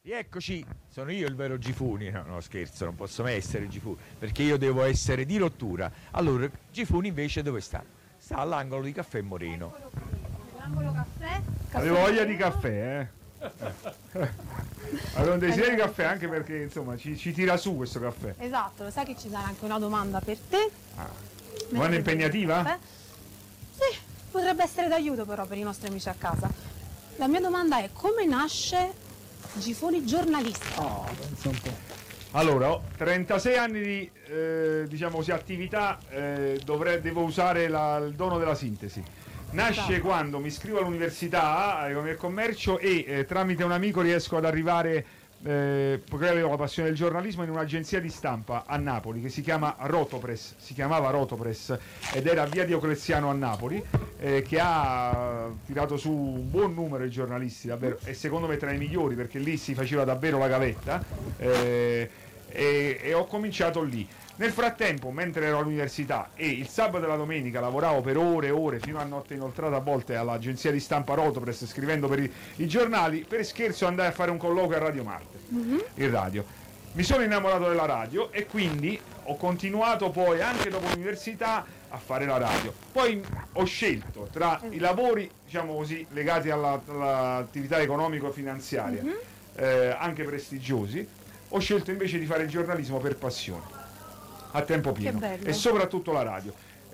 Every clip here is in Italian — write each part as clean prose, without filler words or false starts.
Eccoci, sono io il vero Gifuni. No, scherzo, non posso mai essere Gifuni, perché io devo essere di rottura. Allora, Gifuni invece dove sta? Sta all'angolo di Caffè Moreno. L'angolo caffè. Avevo voglia di caffè, Avevo un desiderio di caffè anche perché insomma ci tira su questo caffè. Esatto, lo sai che ci sarà anche una domanda per te. Domanda impegnativa? Sì, potrebbe essere d'aiuto però per i nostri amici a casa. La mia domanda è: come nasce Gifuni giornalista? Pensa un po'. Allora, ho 36 anni di diciamo così, attività, devo usare il dono della sintesi. Nasce quando mi iscrivo all'università Economia e Commercio e tramite un amico riesco ad arrivare, poiché avevo la passione del giornalismo, in un'agenzia di stampa a Napoli che si chiamava Rotopress ed era a via Diocleziano a Napoli, che ha tirato su un buon numero di giornalisti davvero, e secondo me tra i migliori, perché lì si faceva davvero la gavetta, e ho cominciato lì. Nel frattempo, mentre ero all'università e il sabato e la domenica lavoravo per ore e ore, fino a notte inoltrata a volte, all'agenzia di stampa Rotopress, scrivendo per i giornali, per scherzo andai a fare un colloquio a Radio Marte, in radio. Mi sono innamorato della radio e quindi ho continuato poi, anche dopo l'università, a fare la radio. Poi ho scelto tra i lavori, diciamo così, legati all'attività economico-finanziaria, anche prestigiosi, ho scelto invece di fare il giornalismo per passione, a tempo pieno, e soprattutto la radio.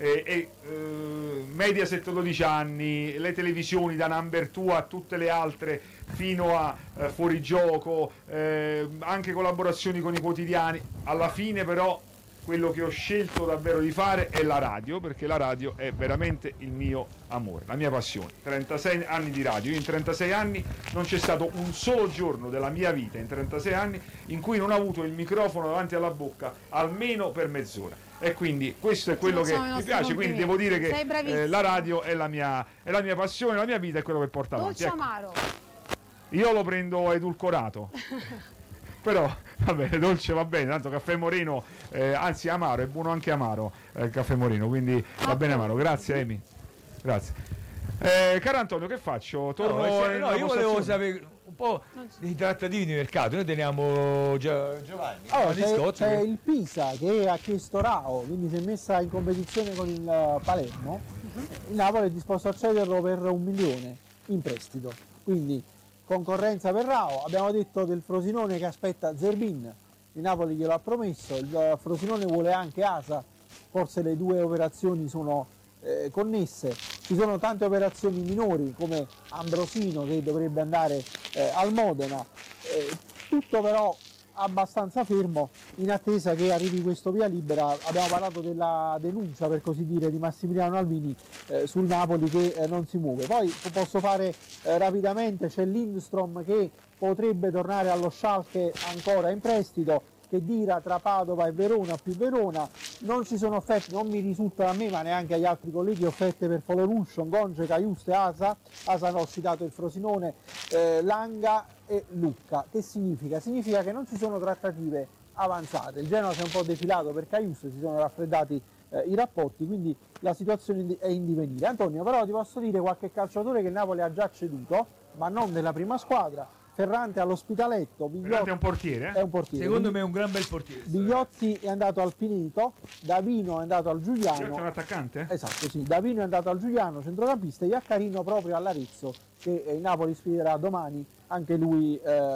Mediaset 12 anni, le televisioni da Number 2 a tutte le altre fino a Fuorigioco, anche collaborazioni con i quotidiani. Alla fine però quello che ho scelto davvero di fare è la radio, perché la radio è veramente il mio amore, la mia passione. 36 anni di radio, io in 36 anni non c'è stato un solo giorno della mia vita, in 36 anni, in cui non ho avuto il microfono davanti alla bocca almeno per mezz'ora. E quindi questo è quello che mi piace, quindi devo dire che la radio è la mia passione, la mia vita, è quello che porta avanti. Dolce amaro? Io lo prendo edulcorato. Però va bene, dolce va bene, tanto Caffè Moreno, anzi amaro, è buono anche amaro il Caffè Moreno, quindi va bene amaro. Grazie Emi, grazie. Caro Antonio, che faccio? Torno io volevo sapere un po' dei trattativi di mercato. Noi teniamo Giovanni. Allora, c'è il Pisa che ha chiesto Rao, quindi si è messa in competizione con il Palermo. Il Napoli è disposto a cederlo per 1 milione in prestito, quindi concorrenza per Rao. Abbiamo detto del Frosinone che aspetta Zerbin, il Napoli glielo ha promesso, il Frosinone vuole anche Asa, forse le due operazioni sono connesse. Ci sono tante operazioni minori come Ambrosino che dovrebbe andare al Modena, tutto però abbastanza fermo in attesa che arrivi questo via libera. Abbiamo parlato della denuncia, per così dire, di Massimiliano Alvini sul Napoli che non si muove. Poi posso fare rapidamente, c'è Lindstrom che potrebbe tornare allo Schalke ancora in prestito, che dira tra Padova e Verona più Verona. Non ci sono offerte, non mi risulta a me ma neanche agli altri colleghi, offerte per Folorushon, Gonge, Caiuste, Asa no, ho citato il Frosinone, Langa e Lucca. Che significa? Significa che non ci sono trattative avanzate, il Genoa si è un po' defilato per Caiuste, si sono raffreddati i rapporti, quindi la situazione è in divenire. Antonio, però ti posso dire qualche calciatore che il Napoli ha già ceduto, ma non della prima squadra. Ferrante all'Ospitaletto, Ferrante è un portiere? È un portiere. Secondo me è un gran bel portiere. Bigliotti è andato al Pineto, Davino è andato al Giuliano. Bigliotti è un attaccante? Esatto, sì. Davino è andato al Giuliano, centrocampista, e Iaccarino proprio all'Arezzo, che il Napoli sfiderà domani, anche lui